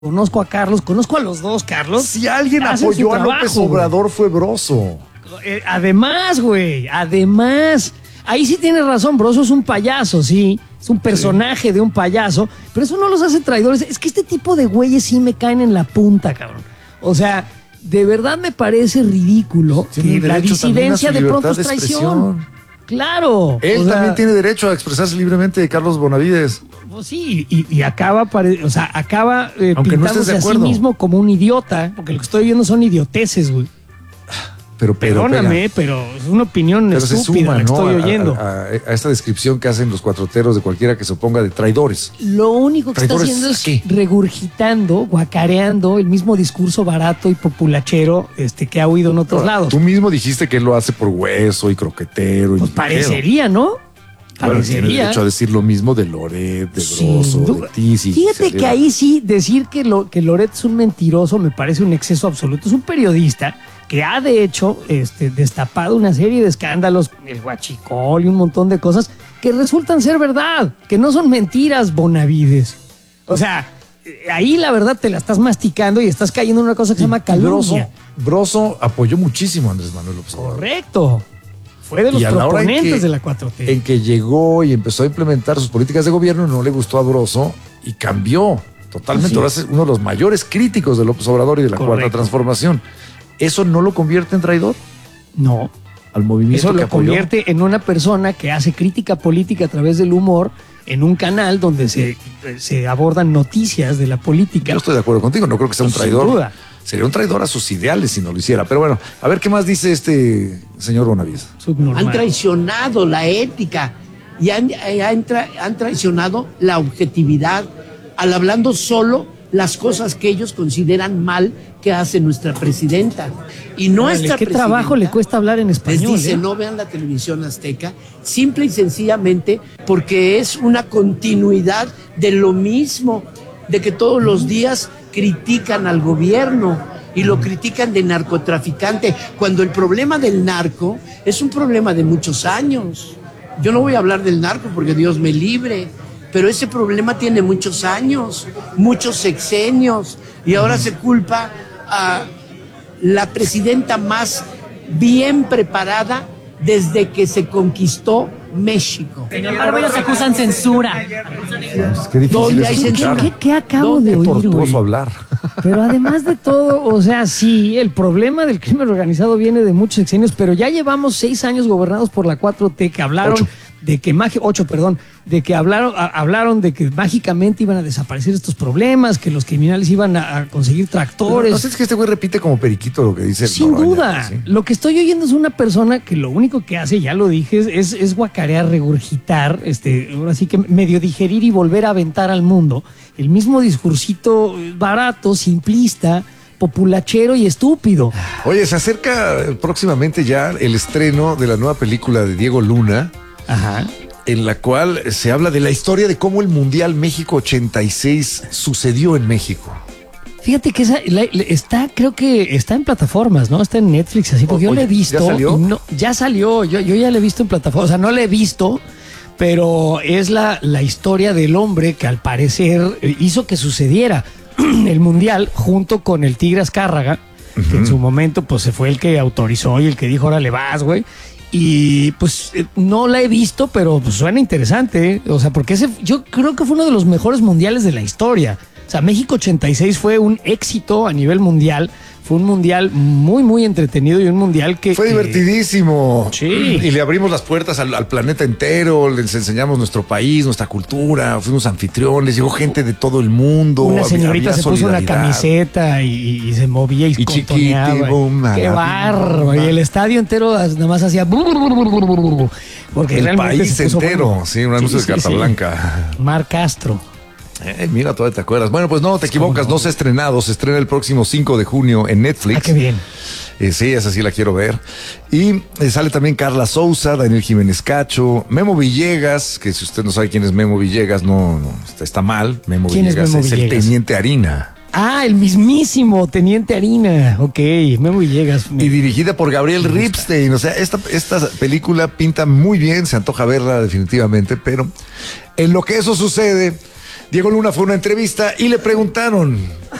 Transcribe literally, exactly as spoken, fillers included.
Conozco a Carlos, conozco a los dos, Carlos. Si alguien apoyó a López Obrador fue Broso. Eh, además, güey, además, ahí sí tienes razón, Broso es un payaso, sí, es un personaje sí. de un payaso, pero eso no los hace traidores. Es que este tipo de güeyes sí me caen en la punta, cabrón. O sea, de verdad me parece ridículo sí, que la disidencia de pronto es traición. Claro. Él o sea, también tiene derecho a expresarse libremente, Carlos Bonavides. Pues sí, y, y acaba, pare, o sea, acaba eh, pintándose no a sí mismo como un idiota, porque lo que estoy viendo son idioteces, güey. Pero, pero, Perdóname, pega. pero es una opinión pero estúpida se suma, la que ¿no? estoy oyendo. A, a, a esta descripción que hacen los cuatroteros de cualquiera que se oponga de traidores. Lo único que está haciendo es ¿qué? regurgitando, guacareando el mismo discurso barato y populachero este, que ha oído en otros Ahora, lados. Tú mismo dijiste que él lo hace por hueso y croquetero. Pues y parecería, ¿no? Bueno, tiene derecho a decir lo mismo de Loret, de Broso, de ti. Si Fíjate que ahí sí, decir que, lo, que Loret es un mentiroso me parece un exceso absoluto. Es un periodista que ha de hecho este, destapado una serie de escándalos, el huachicol y un montón de cosas que resultan ser verdad, que no son mentiras, Bonavides. O sea, ahí la verdad te la estás masticando y estás cayendo en una cosa que y se llama calumnia. Broso, Broso apoyó muchísimo a Andrés Manuel López Obrador. Correcto. Fue de los proponentes que, de la cuatro T. En que llegó y empezó a implementar sus políticas de gobierno, no le gustó a Broso y cambió totalmente. Ahora es uno de los mayores críticos de López Obrador y de la Correcto. Cuarta Transformación. ¿Eso no lo convierte en traidor? No. Al movimiento Eso que lo apoyó. Convierte en una persona que hace crítica política a través del humor en un canal donde se, se abordan noticias de la política. Yo estoy de acuerdo contigo, no creo que sea un traidor. Sin duda. Sería un traidor a sus ideales si no lo hiciera. Pero bueno, a ver qué más dice este señor Bonavides. Subnormal. Han traicionado la ética y han, han, tra han traicionado la objetividad al hablando solo las cosas que ellos consideran mal que hace nuestra presidenta. Y nuestra ¿Qué trabajo le cuesta hablar en español? Les dice, ¿eh? no vean la televisión azteca, simple y sencillamente porque es una continuidad de lo mismo, de que todos los días critican al gobierno y lo critican de narcotraficante, cuando el problema del narco es un problema de muchos años. Yo no voy a hablar del narco porque Dios me libre, pero ese problema tiene muchos años, muchos sexenios, y ahora se culpa a la presidenta más bien preparada desde que se conquistó México. Sin embargo, ellos acusan censura. Es que difícil es escuchar. ¿Qué, qué acabo de Qué oír, tortuoso güey? hablar. Pero además de todo, o sea, sí, el problema del crimen organizado viene de muchos sexenios, pero ya llevamos seis años gobernados por la cuatro T, que hablaron Ocho. de que mágicamente, ocho, perdón, de que hablaron, a, hablaron de que mágicamente iban a desaparecer estos problemas, que los criminales iban a, a conseguir tractores. No sé, es que este güey repite como periquito lo que dice. Sin Noroña, duda. ¿sí? Lo que estoy oyendo es una persona que lo único que hace, ya lo dije, es, es guacarear, regurgitar, este, ahora sí que medio digerir y volver a aventar al mundo el mismo discursito barato, simplista, populachero y estúpido. Oye, se acerca próximamente ya el estreno de la nueva película de Diego Luna. Ajá. En la cual se habla de la historia de cómo el Mundial México ochenta y seis sucedió en México. Fíjate que esa, la, la, está, creo que está en plataformas, ¿no? Está en Netflix, así, porque o, yo la he visto. ¿Ya salió? No, ya salió, yo, yo ya la he visto en plataformas, o sea, no la he visto, pero es la, la historia del hombre que al parecer hizo que sucediera el Mundial junto con el Tigre Azcárraga, uh-huh. que en su momento pues se fue el que autorizó y el que dijo, órale vas, güey. Y pues no la he visto, pero pues suena interesante, ¿eh? O sea, porque ese yo creo que fue uno de los mejores mundiales de la historia. O sea, México ochenta y seis fue un éxito a nivel mundial. Fue un mundial muy, muy entretenido y un mundial que... Fue que... divertidísimo. Sí. Y le abrimos las puertas al, al planeta entero, les enseñamos nuestro país, nuestra cultura, fuimos anfitriones, llegó gente de todo el mundo. Una señorita había se puso una camiseta y, y se movía y, y contoneaba. Qué bárbaro. Y el estadio entero nada más hacía... Porque el país entero, bueno. Sí, un anuncio sí, de carta sí, blanca. Sí. Mar Castro. Eh, mira, todavía te acuerdas. Bueno, pues no, te equivocas, no se ha estrenado, se estrena el próximo cinco de junio en Netflix. Ah, qué bien. Eh, sí, esa sí la quiero ver. Y eh, sale también Carla Souza, Daniel Jiménez Cacho, Memo Villegas, que si usted no sabe quién es Memo Villegas, no, no está, está mal. Memo ¿Quién Villegas es, Memo es Villegas? El Teniente Harina. Ah, el mismísimo Teniente Harina. Ok, Memo Villegas. Y dirigida por Gabriel Ripstein. O sea, esta, esta película pinta muy bien, se antoja verla definitivamente, pero en lo que eso sucede... Diego Luna fue a una entrevista y le preguntaron,